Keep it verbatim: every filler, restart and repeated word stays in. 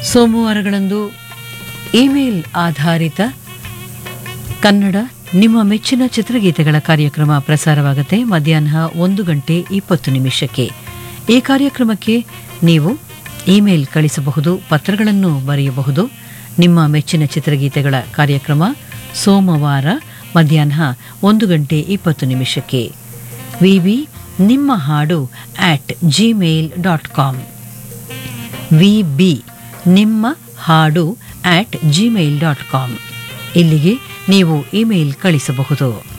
ಸೋಮವಾರಗಳಂದು email ಆಧಾರಿತ ಕನ್ನಡ ನಿಮ್ಮ ಮೆಚ್ಚಿನ ಚಿತ್ರಗೀತೆಗಳ ಕಾರ್ಯಕ್ರಮ ಪ್ರಸಾರವಾಗುತ್ತೆ ಮಧ್ಯಾಹ್ನ ಒಂದು ಗಂಟೆ ಇಪ್ಪತ್ತು ನಿಮಿಷಕ್ಕೆ. ಈ ಕಾರ್ಯಕ್ರಮಕ್ಕೆ ನೀವು ಇಮೇಲ್ ಕಳಿಸಬಹುದು, ಪತ್ರಗಳನ್ನು ಬರೆಯಬಹುದು. ನಿಮ್ಮ ಮೆಚ್ಚಿನ ಚಿತ್ರಗೀತೆಗಳ ಕಾರ್ಯಕ್ರಮ ಸೋಮವಾರ ಮಧ್ಯಾಹ್ನ ಒಂದು ಗಂಟೆ ಇಪ್ಪತ್ತು ನಿಮಿಷಕ್ಕೆ. ವಿವಿ ನಿಮ್ಮ ಹಾಡು ಆಟ್ Gmail dot com V B ನಿಮ್ಮ ಹಾಡು ಆಟ್ ಜಿಮೇಲ್ ಡಾಟ್ ಕಾಮ್ ಇಲ್ಲಿಗೆ ನೀವು ಇಮೇಲ್ ಕಳಿಸಬಹುದು.